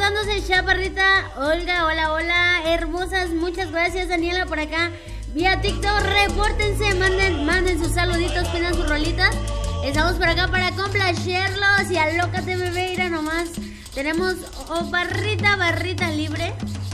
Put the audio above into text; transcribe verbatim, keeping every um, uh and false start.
reportándose Chaparrita. Olga, hola, hola. Hermosas, muchas gracias. Daniela por acá. Vía TikTok, repórtense, manden, manden sus saluditos, pidan sus rolitas. Estamos por acá para complacerlos y alócate, bebé, mira nomás. Tenemos oh, barrita, barrita libre.